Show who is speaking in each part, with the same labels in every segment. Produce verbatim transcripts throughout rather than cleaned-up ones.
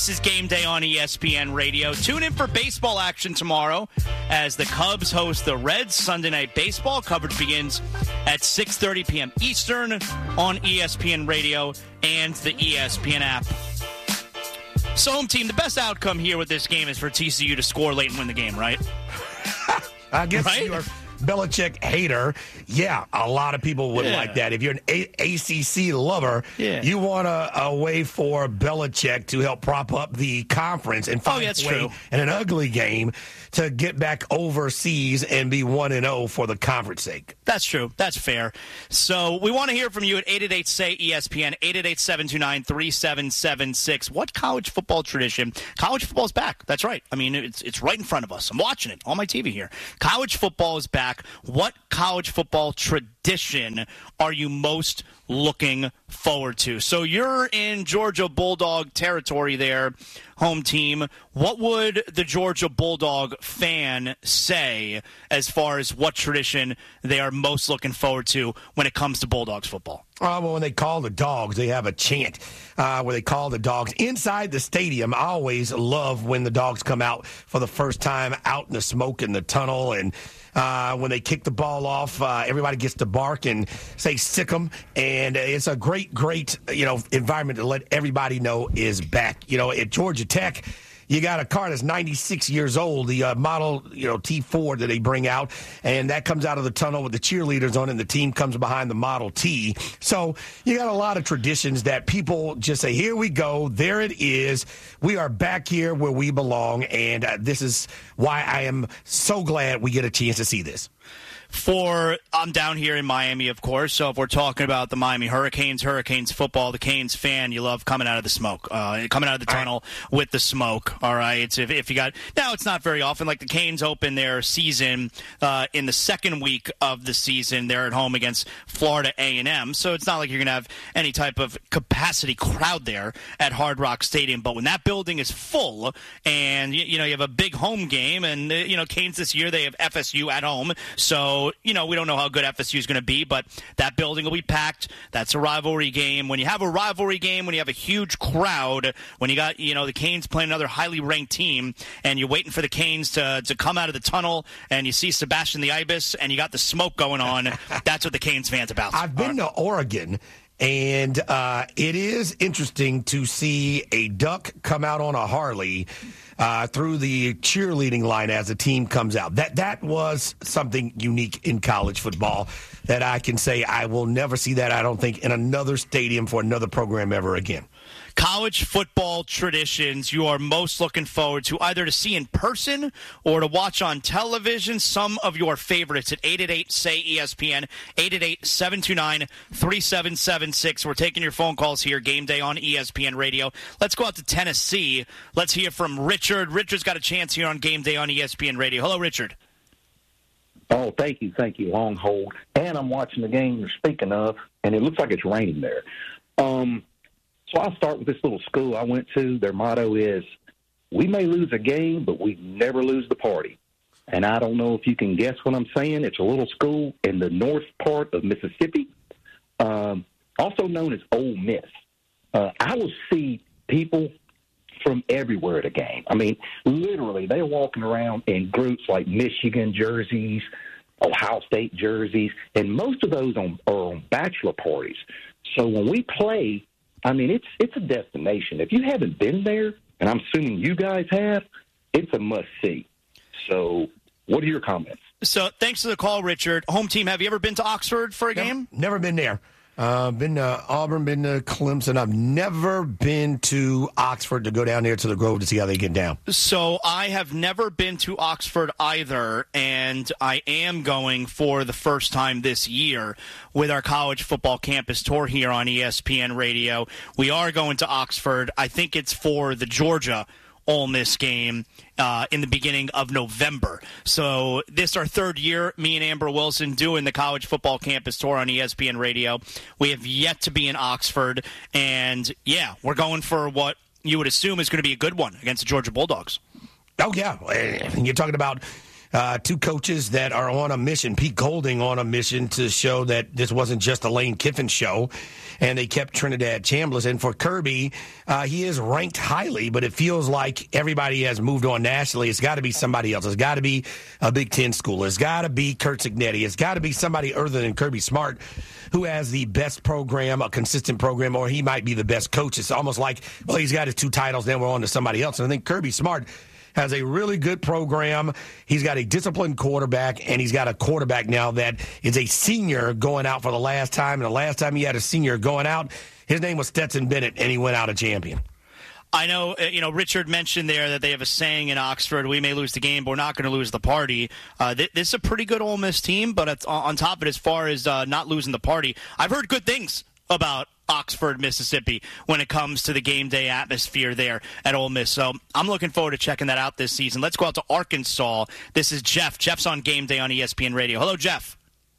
Speaker 1: This is Game Day on E S P N Radio. Tune in for baseball action tomorrow as the Cubs host the Reds. Sunday Night Baseball coverage begins at six thirty p.m. Eastern on E S P N Radio and the E S P N app. So, home team, the best outcome here with this game is for T C U to score late and win the game, right?
Speaker 2: I guess
Speaker 1: right?
Speaker 2: you're a Belichick hater. Yeah, a lot of people would
Speaker 1: yeah.
Speaker 2: like that. If you're an a- ACC lover,
Speaker 1: yeah.
Speaker 2: you want a, a way for Belichick to help prop up the conference and find
Speaker 1: oh, that's
Speaker 2: a way
Speaker 1: true.
Speaker 2: in an ugly game to get back overseas and be one and oh for the conference sake.
Speaker 1: That's true. That's fair. So we want to hear from you at eight eight eight, S A Y, E S P N, eight eight eight, seven two nine, three seven seven six. What college football tradition? College football's back. That's right. I mean, it's it's right in front of us. I'm watching it on my T V here. College football is back. What college football tradition are you most looking forward to? So you're in Georgia Bulldog territory there, home team. What would the Georgia Bulldog fan say as far as what tradition they are most looking forward to when it comes to Bulldogs football?
Speaker 2: Uh, well, when they call the dogs, they have a chant uh, where they call the dogs inside the stadium. I always love when the dogs come out for the first time out in the smoke in the tunnel, and uh, when they kick the ball off, uh, everybody gets to bark and say "sick 'em," and it's a great, great you know environment to let everybody know is back. You know, at Georgia Tech, you got a car that's ninety-six years old, the uh, model, you know, T four that they bring out, and that comes out of the tunnel with the cheerleaders on it, and the team comes behind the Model T. So you got a lot of traditions that people just say, here we go, there it is. We are back here where we belong, and uh, this is why I am so glad we get a chance to see this.
Speaker 1: For I'm down here in Miami, of course, so if we're talking about the Miami Hurricanes, Hurricanes football, the Canes fan, you love coming out of the smoke, uh, coming out of the tunnel right. with the smoke, all right? It's if, if you got – now, it's not very often. Like the Canes open their season uh, in the second week of the season. They're at home against Florida A and M, so it's not like you're going to have any type of capacity crowd there at Hard Rock Stadium. But when that building is full and, you, you know, you have a big home game and, uh, you know, Canes this year, they have F S U at home, so – you know, we don't know how good F S U is going to be, but that building will be packed. That's a rivalry game. When you have a rivalry game, when you have a huge crowd, when you got, you know, the Canes playing another highly ranked team, and you're waiting for the Canes to, to come out of the tunnel, and you see Sebastian the Ibis, and you got the smoke going on, that's what the Canes fans about.
Speaker 2: I've been to Oregon, and uh, it is interesting to see a duck come out on a Harley Uh, through the cheerleading line as a team comes out. That that was something unique in college football that I can say I will never see that, I don't think, in another stadium for another program ever again.
Speaker 1: College football traditions you are most looking forward to, either to see in person or to watch on television. Some of your favorites at eight eight eight, S A Y, E S P N, eight eight eight, seven two nine, three seven seven six. We're taking your phone calls here, Game Day on E S P N Radio. Let's go out to Tennessee. Let's hear from Richard. Richard's got a chance here on Game Day on E S P N Radio. Hello, Richard.
Speaker 3: Oh, thank you, thank you, long hold. And I'm watching the game you're speaking of, and it looks like it's raining there. Um... So I'll start with this little school I went to. Their motto is, we may lose a game, but we never lose the party. And I don't know if you can guess what I'm saying. It's a little school in the north part of Mississippi, um, also known as Ole Miss. Uh, I will see people from everywhere at a game. I mean, literally, they're walking around in groups like Michigan jerseys, Ohio State jerseys, and most of those on, are on bachelor parties. So when we play, I mean, it's it's a destination. If you haven't been there, and I'm assuming you guys have, it's a must-see. So what are your comments?
Speaker 1: So thanks for the call, Richard. Home team, have you ever been to Oxford for a
Speaker 2: no,
Speaker 1: game?
Speaker 2: Never been there. Uh, been to Auburn, been to Clemson. I've never been to Oxford to go down there to the Grove to see how they get down.
Speaker 1: So I have never been to Oxford either, and I am going for the first time this year with our college football campus tour here on E S P N Radio. We are going to Oxford. I think it's for the Georgia Ole Miss game uh, in the beginning of November. So this is our third year, me and Amber Wilson doing the college football campus tour on E S P N Radio. We have yet to be in Oxford, and yeah, we're going for what you would assume is going to be a good one against the Georgia Bulldogs.
Speaker 2: Oh, yeah. You're talking about Uh, two coaches that are on a mission. Pete Golding on a mission to show that this wasn't just a Lane Kiffin show, and they kept Trinidad Chambliss. And for Kirby, uh, he is ranked highly, but it feels like everybody has moved on nationally. It's got to be somebody else. It's got to be a Big Ten school. It's got to be Kurt Cignetti. It's got to be somebody other than Kirby Smart who has the best program, a consistent program, or he might be the best coach. It's almost like, well, he's got his two titles, then we're on to somebody else. And I think Kirby Smart has a really good program. He's got a disciplined quarterback, and he's got a quarterback now that is a senior going out for the last time. And the last time he had a senior going out, his name was Stetson Bennett, and he went out a champion.
Speaker 1: I know, you know, Richard mentioned there that they have a saying in Oxford, we may lose the game, but we're not going to lose the party. Uh, th- this is a pretty good Ole Miss team, but it's, on top of it, as far as uh, not losing the party, I've heard good things about Oxford, Mississippi, when it comes to the game day atmosphere there at Ole Miss. So I'm looking forward to checking that out this season. Let's go out to Arkansas. This is Jeff. Jeff's on Game Day on E S P N Radio. Hello, Jeff.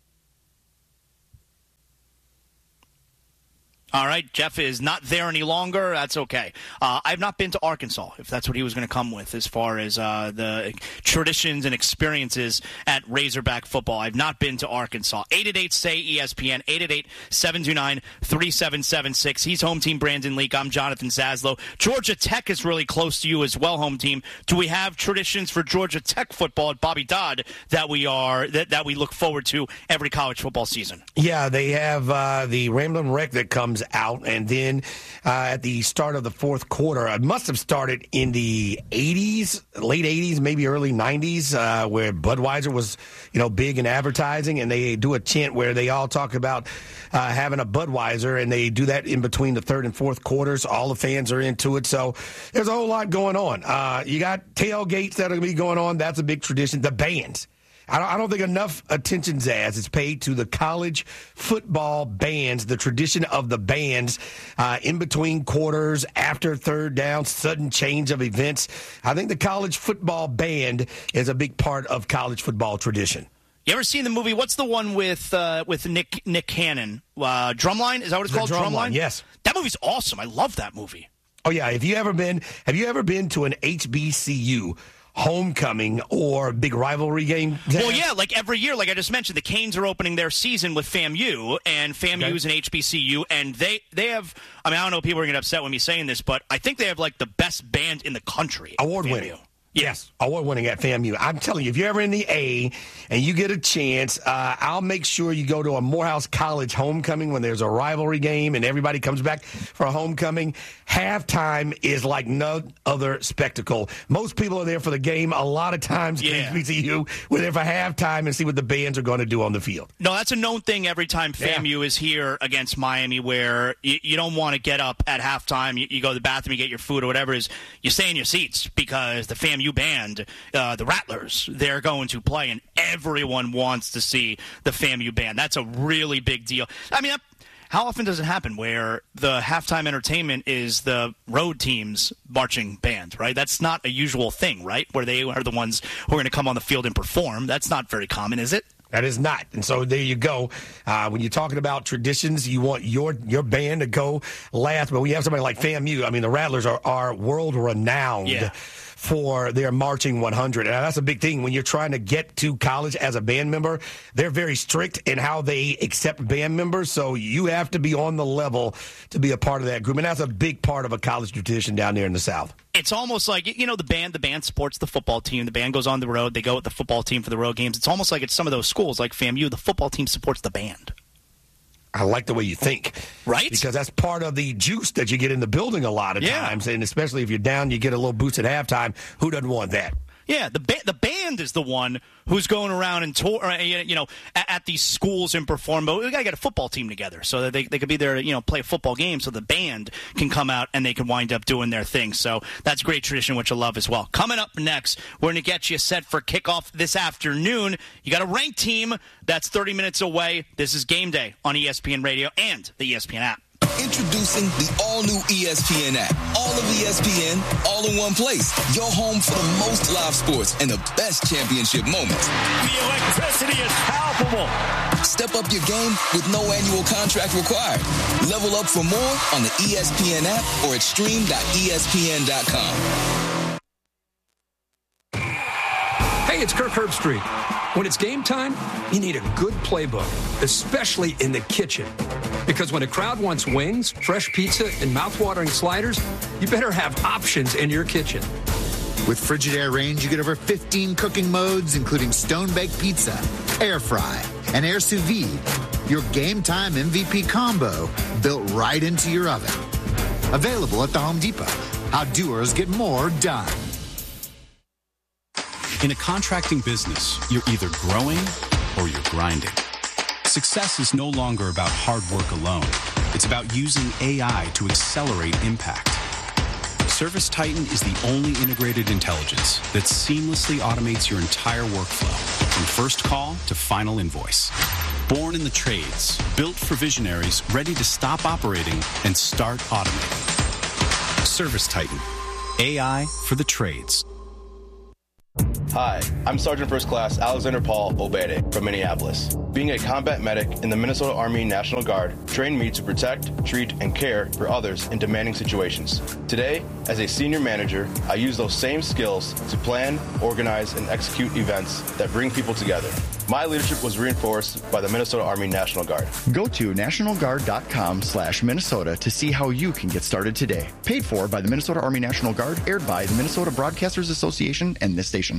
Speaker 1: All right, Jeff is not there any longer. That's okay. Uh, I've not been to Arkansas, if that's what he was going to come with, as far as uh, the traditions and experiences at Razorback football. I've not been to Arkansas. eight eight eight, S A Y, E S P N, eight eight eight, seven two nine, three seven seven six. He's home team Brandon Leak. I'm Jonathan Zaslow. Georgia Tech is really close to you as well, home team. Do we have traditions for Georgia Tech football at Bobby Dodd that we are that, that we look forward to every college football season?
Speaker 2: Yeah, they have uh, the Ramblin' Wreck that comes out, and then uh, at the start of the fourth quarter, it must have started in the eighties, late eighties, maybe early nineties, uh, where Budweiser was, you know, big in advertising, and they do a chant where they all talk about uh, having a Budweiser, and they do that in between the third and fourth quarters. All the fans are into it, so there's a whole lot going on. Uh, you got tailgates that are going to be going on. That's a big tradition. The bands. I don't, I don't think enough attention, Zaz, is paid to the college football bands, the tradition of the bands uh, in between quarters, after third down, sudden change of events. I think the college football band is a big part of college football tradition.
Speaker 1: You ever seen the movie? What's the one with uh, with Nick Nick Cannon? Uh, Drumline? Is that what it's
Speaker 2: the
Speaker 1: called?
Speaker 2: Drumline?
Speaker 1: Drumline?
Speaker 2: Yes.
Speaker 1: That movie's awesome. I love that movie.
Speaker 2: Oh yeah. Have you ever been? Have you ever been to an H B C U homecoming or big rivalry game?
Speaker 1: Well, yeah, like every year, like I just mentioned, the Canes are opening their season with FAMU, and FAMU okay. is an H B C U, and they, they have, I mean, I don't know if people are going to get upset with me saying this, but I think they have, like, the best band in the country.
Speaker 2: Award-winning. Yes, award-winning at FAMU. I'm telling you, if you're ever in the A and you get a chance, uh, I'll make sure you go to a Morehouse College homecoming when there's a rivalry game and everybody comes back for a homecoming. Halftime is like no other spectacle. Most people are there for the game. A lot of times,
Speaker 1: yeah.
Speaker 2: H B C U, we're there for halftime and see what the bands are going to do on the field.
Speaker 1: No, that's a known thing every time FAMU yeah. is here against Miami, where you, you don't want to get up at halftime. You, you go to the bathroom, you get your food or whatever it is. You stay in your seats because the FAMU band, uh, the Rattlers, they're going to play, and everyone wants to see the FAMU band. That's a really big deal. I mean, how often does it happen where the halftime entertainment is the road team's marching band, right? That's not a usual thing, right? Where they are the ones who are going to come on the field and perform. That's not very common, is it?
Speaker 2: That is not. And so there you go. Uh, when you're talking about traditions, you want your your band to go last. But when you have somebody like FAMU, I mean, the Rattlers are, are world-renowned.
Speaker 1: Yeah.
Speaker 2: For their Marching one hundred. And that's a big thing. When you're trying to get to college as a band member, they're very strict in how they accept band members. So you have to be on the level to be a part of that group. And that's a big part of a college tradition down there in the South.
Speaker 1: It's almost like, you know, the band, the band supports the football team. The band goes on the road. They go with the football team for the road games. It's almost like it's some of those schools like FAMU. The football team supports the band.
Speaker 2: I like the way you think.
Speaker 1: Right?
Speaker 2: Because that's part of the juice that you get in the building a lot of
Speaker 1: yeah.
Speaker 2: times. And especially if you're down, you get a little boost at halftime. Who doesn't want that?
Speaker 1: Yeah, the ba- the band is the one who's going around and tour, you know, at, at these schools and perform. But we got to get a football team together so that they they could be there, you know, play a football game, so the band can come out and they can wind up doing their thing. So that's great tradition, which I love as well. Coming up next, we're going to get you set for kickoff this afternoon. You got a ranked team that's thirty minutes away. This is Game Day on E S P N Radio and the E S P N app.
Speaker 4: Introducing the all-new E S P N app. All of E S P N, all in one place. Your home for the most live sports and the best championship moments.
Speaker 5: The electricity is palpable.
Speaker 4: Step up your game with no annual contract required. Level up for more on the E S P N app or at stream dot E S P N dot com.
Speaker 6: Hey, it's Kirk Herbstreit. When it's game time, you need a good playbook, especially in the kitchen. Because when a crowd wants wings, fresh pizza, and mouthwatering sliders, you better have options in your kitchen.
Speaker 7: With Frigidaire Range, you get over fifteen cooking modes, including stone-baked pizza, air fry, and air sous vide. Your game time M V P combo built right into your oven. Available at the Home Depot. How doers get more done.
Speaker 8: In a contracting business, you're either growing or you're grinding. Success is no longer about hard work alone. It's about using A I to accelerate impact. ServiceTitan is the only integrated intelligence that seamlessly automates your entire workflow, from first call to final invoice. Born in the trades, built for visionaries ready to stop operating and start automating. ServiceTitan, A I for the trades.
Speaker 9: Hi, I'm Sergeant First Class Alexander Paul Obede from Minneapolis. Being a combat medic in the Minnesota Army National Guard trained me to protect, treat, and care for others in demanding situations. Today, as a senior manager, I use those same skills to plan, organize, and execute events that bring people together. My leadership was reinforced by the Minnesota Army National Guard.
Speaker 10: Go to nationalguard.com slash Minnesota to see how you can get started today. Paid for by the Minnesota Army National Guard, aired by the Minnesota Broadcasters Association and this station.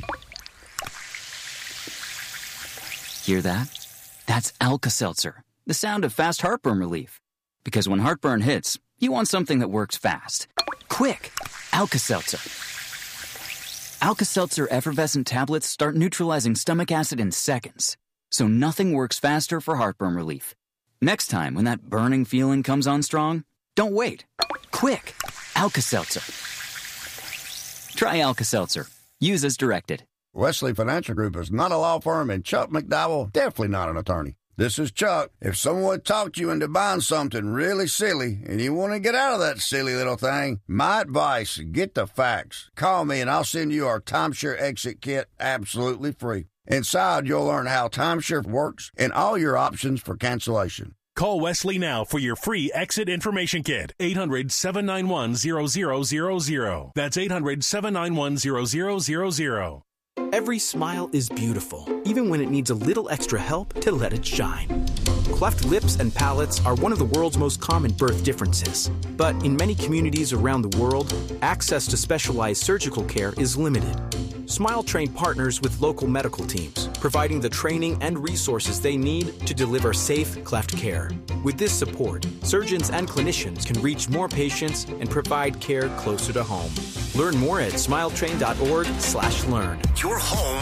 Speaker 11: Hear that? That's Alka-Seltzer, the sound of fast heartburn relief. Because when heartburn hits, you want something that works fast. Quick! Alka-Seltzer. Alka-Seltzer effervescent tablets start neutralizing stomach acid in seconds, so nothing works faster for heartburn relief. Next time when that burning feeling comes on strong, don't wait. Quick! Alka-Seltzer. Try Alka-Seltzer. Use as directed.
Speaker 12: Wesley Financial Group is not a law firm, and Chuck McDowell definitely not an attorney. This is Chuck. If someone talked you into buying something really silly and you want to get out of that silly little thing, my advice, get the facts. Call me and I'll send you our timeshare exit kit absolutely free. Inside, you'll learn how timeshare works and all your options for cancellation.
Speaker 13: Call Wesley now for your free exit information kit. eight hundred, seven nine one, zero zero zero zero. That's eight hundred, seven nine one, zero zero zero zero.
Speaker 14: Every smile is beautiful, even when it needs a little extra help to let it shine. Cleft lips and palates are one of the world's most common birth differences. But in many communities around the world, access to specialized surgical care is limited. SmileTrain partners with local medical teams, providing the training and resources they need to deliver safe cleft care. With this support, surgeons and clinicians can reach more patients and provide care closer to home. Learn more at smiletrain dot org slash learn.
Speaker 15: Your home